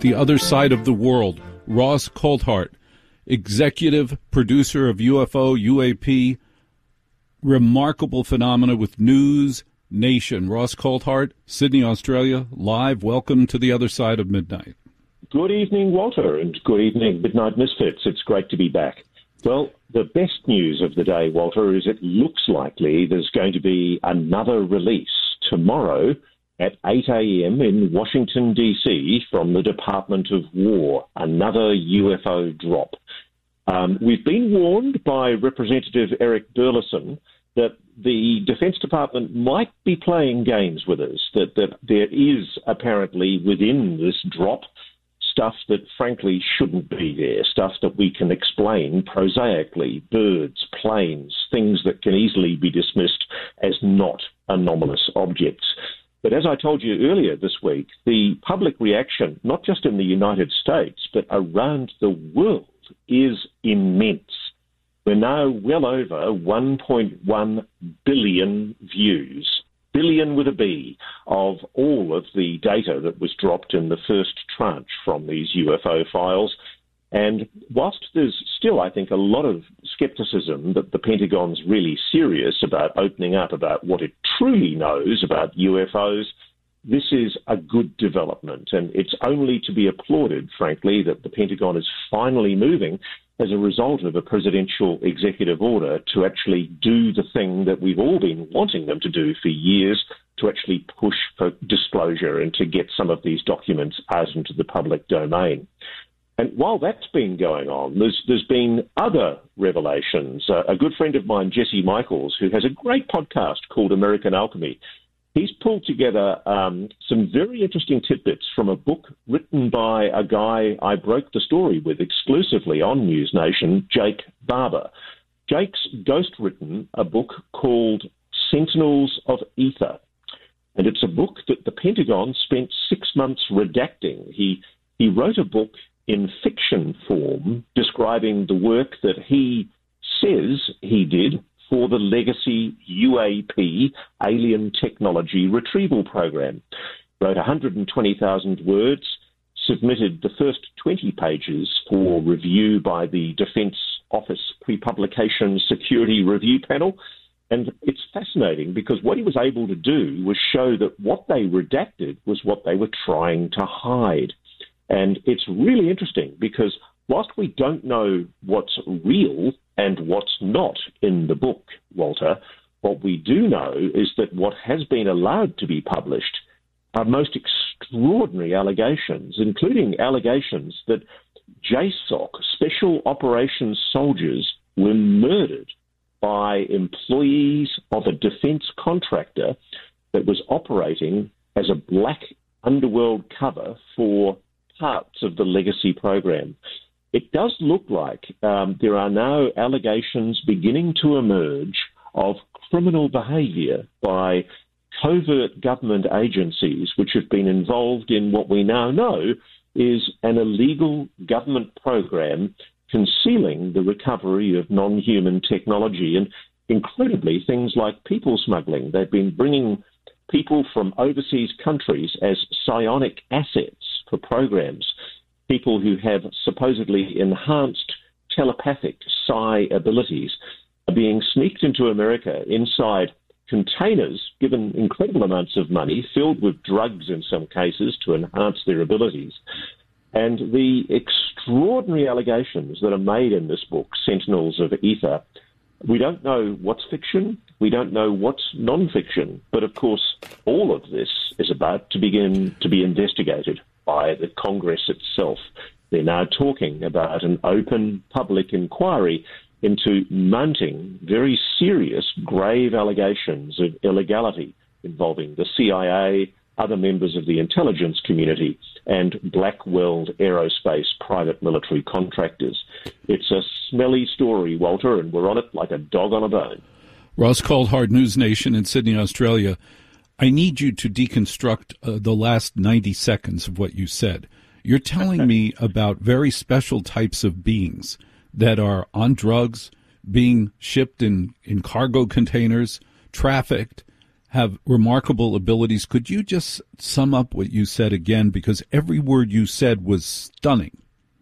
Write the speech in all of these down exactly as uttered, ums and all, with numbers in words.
The Other Side of the World. Ross Coulthart, executive producer of U F O, U A P, remarkable phenomena with News Nation. Ross Coulthart, Sydney, Australia, live. Welcome to The Other Side of Midnight. Good evening, Walter, and good evening, Midnight Misfits. It's great to be back. Well, the best news of the day, Walter, is it looks likely there's going to be another release tomorrow at eight a.m. in Washington, D C from the Department of War, another U F O drop. Um, we've been warned by Representative Eric Burleson that the Defense Department might be playing games with us, that, that there is apparently within this drop stuff that frankly shouldn't be there, stuff that we can explain prosaically, birds, planes, things that can easily be dismissed as not anomalous objects. But as I told you earlier this week, the public reaction, not just in the United States, but around the world, is immense. We're now well over one point one billion views, billion with a B, of all of the data that was dropped in the first tranche from these U F O files. And whilst there's still, I think, a lot of skepticism that the Pentagon's really serious about opening up about what it truly knows about U F Os, this is a good development. And it's only to be applauded, frankly, that the Pentagon is finally moving as a result of a presidential executive order to actually do the thing that we've all been wanting them to do for years, to actually push for disclosure and to get some of these documents out into the public domain. And while that's been going on, there's, there's been other revelations. Uh, a good friend of mine, Jesse Michaels, who has a great podcast called American Alchemy, he's pulled together um, some very interesting tidbits from a book written by a guy I broke the story with exclusively on News Nation, Jake Barber. Jake's ghost-written a book called Sentinels of Ether, and it's a book that the Pentagon spent six months redacting. He, he wrote a book in fiction form describing the work that he says he did for the legacy U A P, Alien Technology Retrieval Program. Wrote one hundred twenty thousand words, submitted the first twenty pages for review by the Defense Office Pre-Publication Security Review Panel. And it's fascinating because what he was able to do was show that what they redacted was what they were trying to hide. And it's really interesting because whilst we don't know what's real and what's not in the book, Walter, what we do know is that what has been allowed to be published are most extraordinary allegations, including allegations that J SOC, Special Operations Soldiers, were murdered by employees of a defense contractor that was operating as a black underworld cover for parts of the legacy program. It does look like um, there are now allegations beginning to emerge of criminal behaviour by covert government agencies which have been involved in what we now know is an illegal government program concealing the recovery of non-human technology, and incredibly things like people smuggling. They've been bringing people from overseas countries as psionic assets for programs, people who have supposedly enhanced telepathic psi abilities are being sneaked into America inside containers, given incredible amounts of money, filled with drugs in some cases to enhance their abilities. And the extraordinary allegations that are made in this book, Sentinels of Ether, we don't know what's fiction, we don't know what's non-fiction, but of course all of this is about to begin to be investigated by the Congress itself. They're now talking about an open public inquiry into mounting very serious, grave allegations of illegality involving the C I A, other members of the intelligence community, and Blackwell Aerospace private military contractors. It's a smelly story, Walter, and we're on it like a dog on a bone. Ross Coulthart, News Nation in Sydney, Australia. I need you to deconstruct uh, the last ninety seconds of what you said. You're telling me about very special types of beings that are on drugs, being shipped in, in cargo containers, trafficked, have remarkable abilities. Could you just sum up what you said again? Because every word you said was stunning.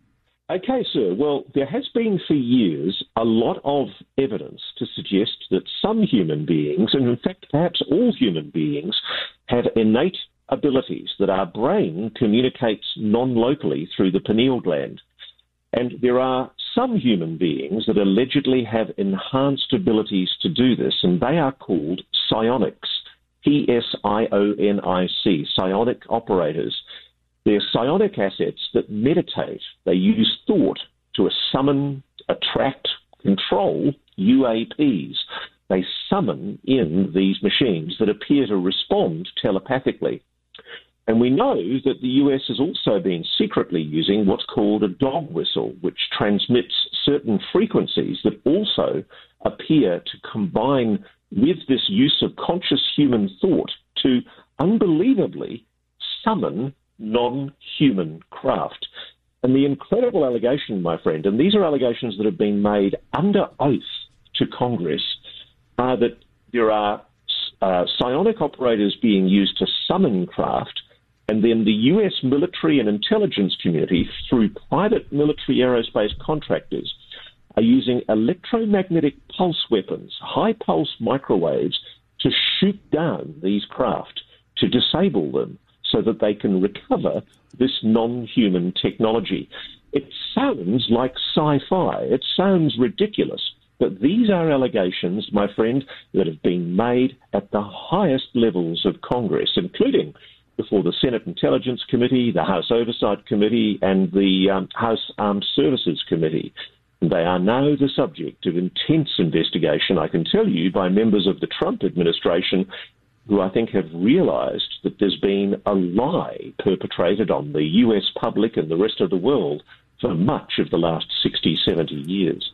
Okay, sir. Well, there has been for years a lot of evidence to suggest that some human beings, and in fact perhaps all human beings, have innate abilities that our brain communicates non-locally through the pineal gland. And there are some human beings that allegedly have enhanced abilities to do this, and they are called psionics, P S I O N I C, psionic operators. They're psionic assets that meditate. They use thought to summon, attract, control U A Ps. They summon in these machines that appear to respond telepathically. And we know that the U S has also been secretly using what's called a dog whistle, which transmits certain frequencies that also appear to combine with this use of conscious human thought to unbelievably summon non-human craft. And the incredible allegation, my friend, and these are allegations that have been made under oath to Congress, are that there are uh, psionic operators being used to summon craft, and then the U S military and intelligence community, through private military aerospace contractors, are using electromagnetic pulse weapons, high-pulse microwaves, to shoot down these craft, to disable them, so that they can recover this non-human technology. It sounds like sci-fi. It sounds ridiculous. But these are allegations, my friend, that have been made at the highest levels of Congress, including before the Senate Intelligence Committee, the House Oversight Committee, and the um, House Armed Services Committee. And they are now the subject of intense investigation, I can tell you, by members of the Trump administration, who I think have realized that there's been a lie perpetrated on the U S public and the rest of the world for much of the last sixty, seventy years.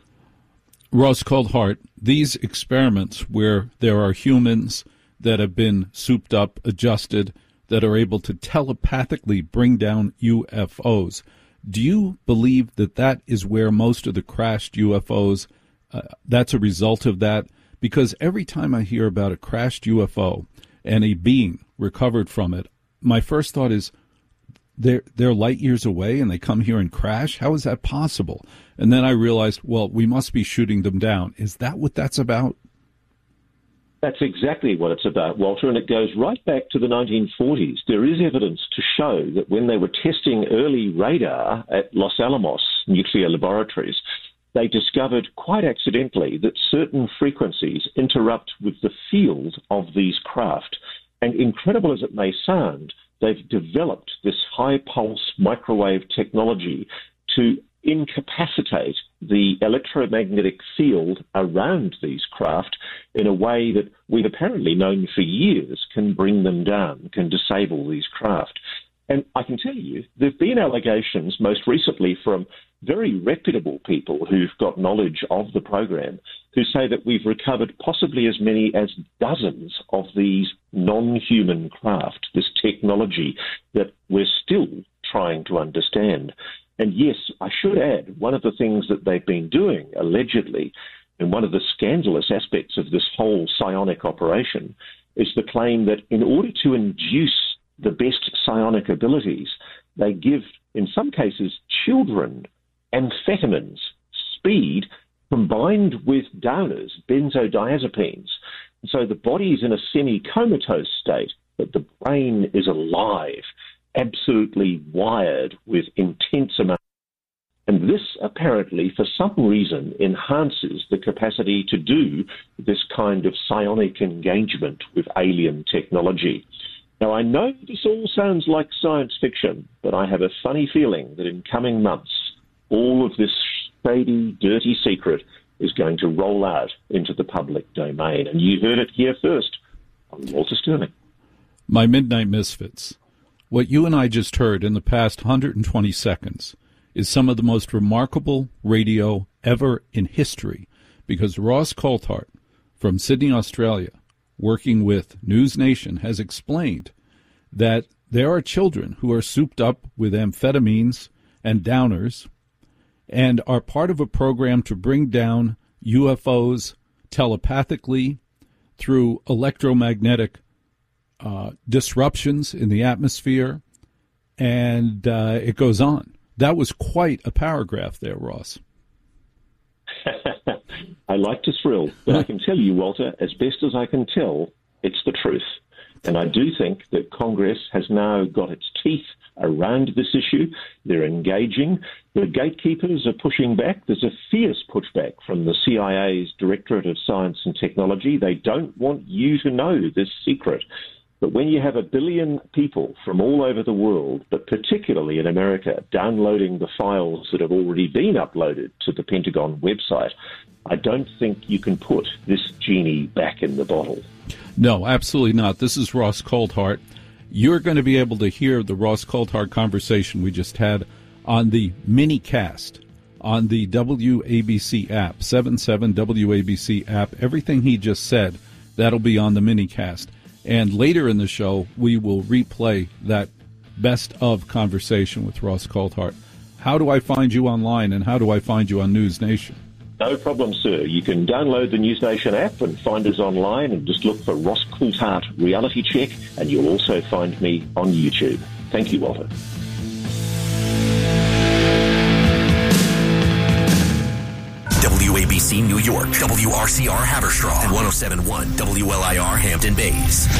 Ross Coulthart, these experiments where there are humans that have been souped up, adjusted, that are able to telepathically bring down U F Os, do you believe that that is where most of the crashed U F Os, uh, that's a result of that? Because every time I hear about a crashed U F O and a being recovered from it, my first thought is they're, they're light years away and they come here and crash? How is that possible? And then I realized, well, we must be shooting them down. Is that what that's about? That's exactly what it's about, Walter, and it goes right back to the nineteen forties. There is evidence to show that when they were testing early radar at Los Alamos nuclear laboratories, they discovered quite accidentally that certain frequencies interrupt with the field of these craft. And incredible as it may sound, they've developed this high-pulse microwave technology to incapacitate the electromagnetic field around these craft in a way that we've apparently known for years can bring them down, can disable these craft. And I can tell you, there have been allegations, most recently from very reputable people who've got knowledge of the program, who say that we've recovered possibly as many as dozens of these non-human craft, this technology that we're still trying to understand. And yes, I should add, one of the things that they've been doing, allegedly, and one of the scandalous aspects of this whole psionic operation, is the claim that in order to induce the best psionic abilities, they give, in some cases, children amphetamines, speed, combined with downers, benzodiazepines. So the body's in a semi-comatose state, but the brain is alive, absolutely wired with intense amounts. And this apparently, for some reason, enhances the capacity to do this kind of psionic engagement with alien technology. Now, I know this all sounds like science fiction, but I have a funny feeling that in coming months, all of this shady, dirty secret is going to roll out into the public domain. And you heard it here first on Walter Sterling. My Midnight Misfits. What you and I just heard in the past one hundred twenty seconds is some of the most remarkable radio ever in history, because Ross Coulthart from Sydney, Australia, working with News Nation, has explained that there are children who are souped up with amphetamines and downers and are part of a program to bring down U F Os telepathically through electromagnetic uh, disruptions in the atmosphere, and uh, it goes on. That was quite a paragraph there, Ross. I like to thrill, but I can tell you, Walter, as best as I can tell, it's the truth. And I do think that Congress has now got its teeth around this issue. They're engaging. The gatekeepers are pushing back. There's a fierce pushback from the C I A's Directorate of Science and Technology. They don't want you to know this secret. But when you have a billion people from all over the world, but particularly in America, downloading the files that have already been uploaded to the Pentagon website, I don't think you can put this genie back in the bottle. No, absolutely not. This is Ross Coulthart. You're going to be able to hear the Ross Coulthart conversation we just had on the minicast on the W A B C app, seventy-seven W A B C app. Everything he just said, that'll be on the minicast. And later in the show, we will replay that best of conversation with Ross Coulthart. How do I find you online, and how do I find you on News Nation? No problem, sir. You can download the News Nation app and find us online and just look for Ross Coulthart Reality Check, and you'll also find me on YouTube. Thank you, Walter. W A B C New York, W R C R Haverstraw, and one oh seven point one W L I R Hampton Bays.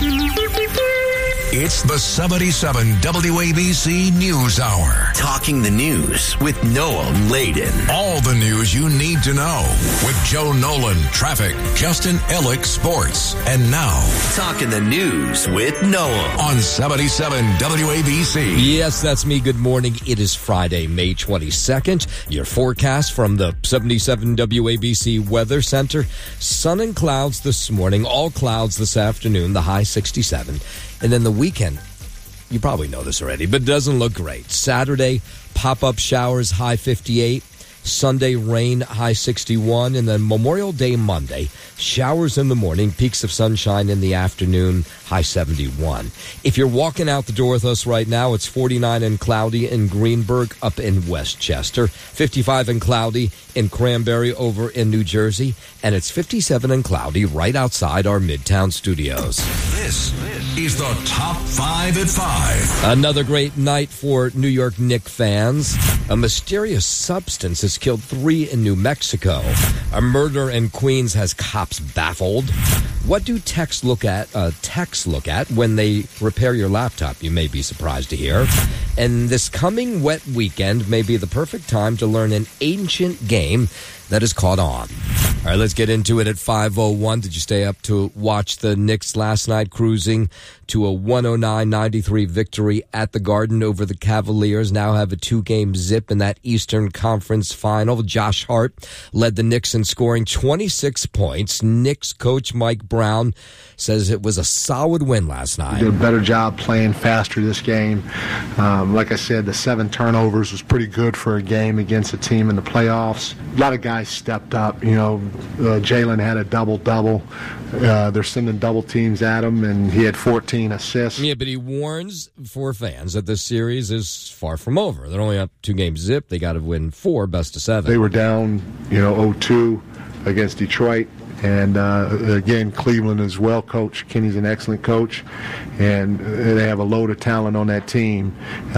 It's the seventy-seven W A B C News Hour. Talking the news with Noam Laden. All the news you need to know with Joe Nolan, traffic, Justin Ellick, sports. And now, Talking the news with Noam on seventy-seven W A B C. Yes, that's me. Good morning. It is Friday, May twenty-second. Your forecast from the seventy-seven W A B C Weather Center. Sun and clouds this morning, all clouds this afternoon, the high sixty-seven. And then the weekend, you probably know this already, but it doesn't look great. Saturday, pop-up showers, high fifty-eight. Sunday, rain, high sixty-one. And then Memorial Day Monday, showers in the morning, peaks of sunshine in the afternoon, high seventy-one. If you're walking out the door with us right now, it's forty-nine and cloudy in Greenburgh up in Westchester, fifty-five and cloudy in Cranberry over in New Jersey, and it's fifty-seven and cloudy right outside our Midtown studios. This is the Top five at five. Another great night for New York Knicks fans. A mysterious substance has killed three in New Mexico. A murder in Queens has cops baffled. What do techs look at, uh, techs look at when they repair your laptop? You may be surprised to hear. And this coming wet weekend may be the perfect time to learn an ancient game that has caught on. All right, let's get into it at five oh one. Did you stay up to watch the Knicks last night, cruising to a one oh nine ninety-three victory at the Garden over the Cavaliers? Now have a two-game zip in that Eastern Conference final. Josh Hart led the Knicks in scoring twenty-six points. Knicks coach Mike Brown says it was a solid win last night. Did a better job playing faster this game. Um, like I said, the seven turnovers was pretty good for a game against a team in the playoffs. A lot of guys stepped up. You know, uh, Jalen had a double-double. Uh, they're sending double teams at him, and he had fourteen assists. Yeah, but he warns for fans that this series is far from over. They're only up two games zip. They got to win four, best of seven. They were down, you know, oh two against Detroit. And, uh, again, Cleveland is well coached. Kenny's an excellent coach, and they have a load of talent on that team.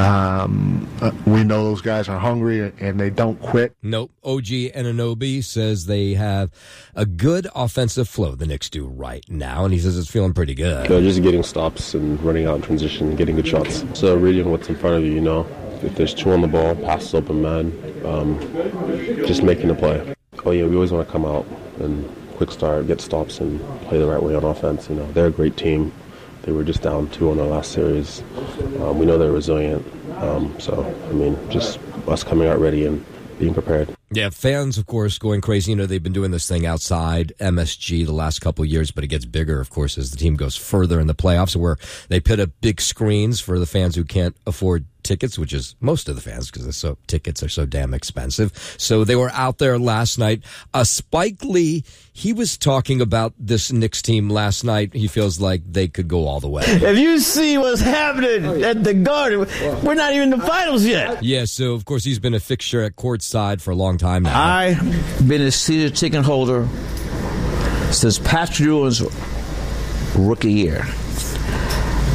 Um, uh, we know those guys are hungry, and they don't quit. Nope. O G Anunoby says they have a good offensive flow, the Knicks do right now, and he says it's feeling pretty good. Uh, just getting stops and running out in transition and getting good shots. So reading what's in front of you, you know. If there's two on the ball, pass open man, um, just making a play. Oh, yeah, we always want to come out and quick start, get stops, and play the right way on offense. You know, they're a great team. They were just down two on their last series. Um, we know they're resilient. Um, so, I mean, just us coming out ready and being prepared. Yeah, fans, of course, going crazy. You know, they've been doing this thing outside M S G the last couple of years, but it gets bigger, of course, as the team goes further in the playoffs, where they put up big screens for the fans who can't afford tickets, which is most of the fans, because so tickets are so damn expensive. So they were out there last night. Uh, Spike Lee, he was talking about this Knicks team last night. He feels like they could go all the way. If you see what's happening oh, yeah. at the Garden, we're not even in the finals yet. Yeah, so of course he's been a fixture at courtside for a long time now. I've been a season ticket holder since Patrick Ewing's rookie year.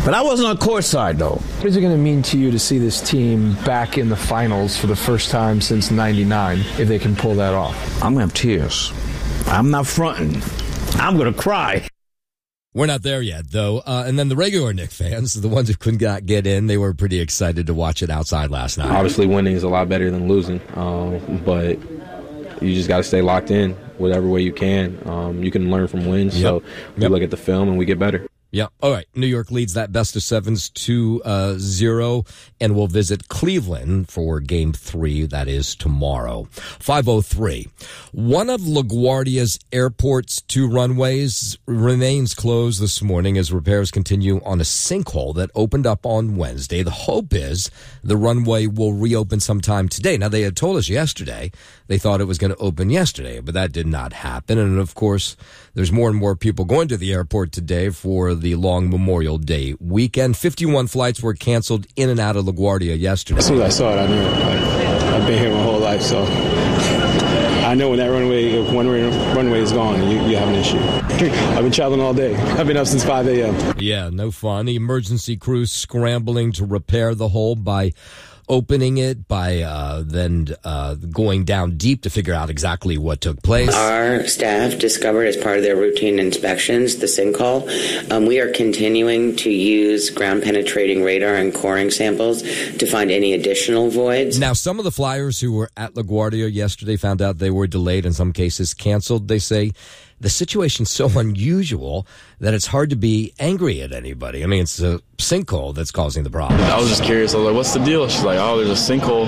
But I wasn't on courtside, though. What is it going to mean to you to see this team back in the finals for the first time since ninety-nine, if they can pull that off? I'm going to have tears. I'm not fronting. I'm going to cry. We're not there yet, though. Uh, and then the regular Knick fans, the ones who couldn't not get in, they were pretty excited to watch it outside last night. Obviously, winning is a lot better than losing, um, but you just got to stay locked in whatever way you can. Um, you can learn from wins, yep. so we yep. look at the film and we get better. Yeah. All right. New York leads that best of sevens two zero, and we'll visit Cleveland for game three. That is tomorrow. five oh three. One of LaGuardia's airport's two runways remains closed this morning as repairs continue on a sinkhole that opened up on Wednesday. The hope is the runway will reopen sometime today. Now, they had told us yesterday they thought it was going to open yesterday, but that did not happen. And, of course, there's more and more people going to the airport today for the long Memorial Day weekend. fifty-one flights were canceled in and out of LaGuardia yesterday. As soon as I saw it, I knew it. Like, I've been here my whole life, so I know when that runway, if one runway is gone, you, you have an issue. I've been traveling all day. I've been up since five a.m. Yeah, no fun. The emergency crews scrambling to repair the hole by opening it, by uh, then uh, going down deep to figure out exactly what took place. Our staff discovered as part of their routine inspections the sinkhole. Um, we are continuing to use ground-penetrating radar and coring samples to find any additional voids. Now, some of the flyers who were at LaGuardia yesterday found out they were delayed, in some cases canceled. They say the situation's so unusual that it's hard to be angry at anybody. I mean, it's a sinkhole that's causing the problem. I was just curious. I was like, what's the deal? She's like, oh, there's a sinkhole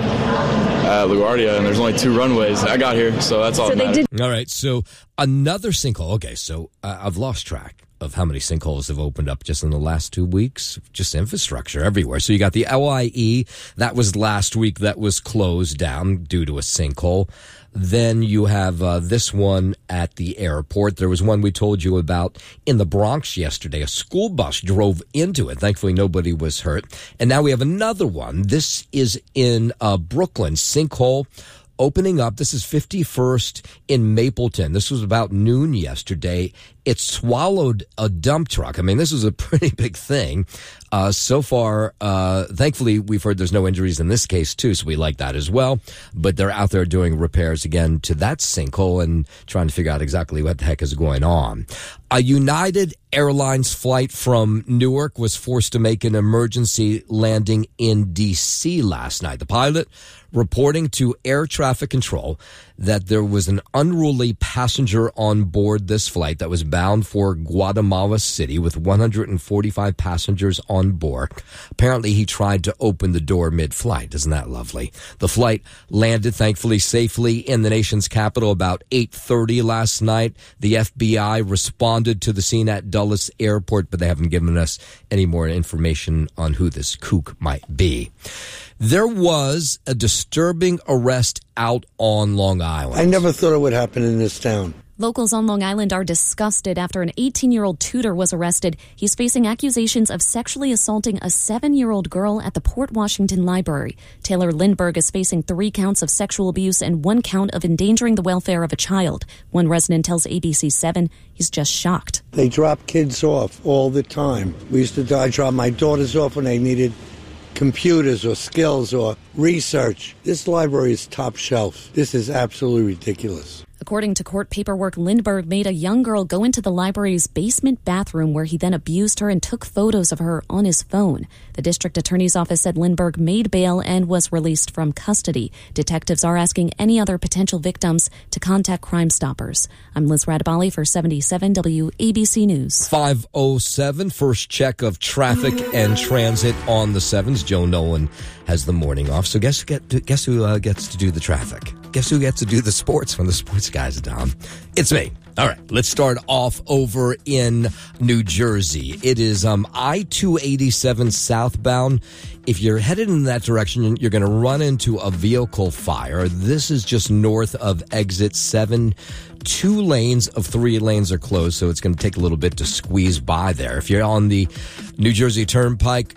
at LaGuardia, and there's only two runways. I got here, so that's all so that matters. Did- all right, so another sinkhole. Okay, so uh, I've lost track of how many sinkholes have opened up just in the last two weeks. Just infrastructure everywhere. So you got the L I E. That was last week. That was closed down due to a sinkhole. Then you have uh, this one at the airport. There was one we told you about in the Bronx yesterday. A school bus drove into it. Thankfully, nobody was hurt. And now we have another one. This is in uh, Brooklyn. Sinkhole opening up. This is fifty-first in Mapleton. This was about noon yesterday. It swallowed a dump truck. I mean, this is a pretty big thing. Uh, so far, uh, thankfully, we've heard there's no injuries in this case, too, so we like that as well. But they're out there doing repairs again to that sinkhole and trying to figure out exactly what the heck is going on. A United Airlines flight from Newark was forced to make an emergency landing in D C last night. The pilot reporting to air traffic control that there was an unruly passenger on board this flight that was bound for Guatemala City with one hundred forty-five passengers on board. Apparently, he tried to open the door mid-flight. Isn't that lovely? The flight landed, thankfully, safely in the nation's capital about eight thirty last night. The F B I responded to the scene at Dulles Airport, but they haven't given us any more information on who this kook might be. There was a disturbing arrest out on Long Island. I never thought it would happen in this town. Locals on Long Island are disgusted after an eighteen-year-old tutor was arrested. He's facing accusations of sexually assaulting a seven-year-old girl at the Port Washington Library. Taylor Lindbergh is facing three counts of sexual abuse and one count of endangering the welfare of a child. One resident tells A B C seven he's just shocked. They drop kids off all the time. We used to I drop my daughters off when they needed computers or skills or research. This library is top shelf. This is absolutely ridiculous. According to court paperwork, Lindbergh made a young girl go into the library's basement bathroom where he then abused her and took photos of her on his phone. The district attorney's office said Lindbergh made bail and was released from custody. Detectives are asking any other potential victims to contact Crime Stoppers. I'm Liz Radabali for seventy-seven W A B C News. five oh seven, first check of traffic and transit on the sevens. Joe Nolan has the morning off. So guess, guess who uh, gets to do the traffic? Guess who gets to do the sports when the sports guys are down? It's me. All right, let's start off over in New Jersey. It is um, I two eighty-seven southbound. If you're headed in that direction, you're going to run into a vehicle fire. This is just north of exit seven. Two lanes of three lanes are closed, so it's going to take a little bit to squeeze by there. If you're on the New Jersey Turnpike,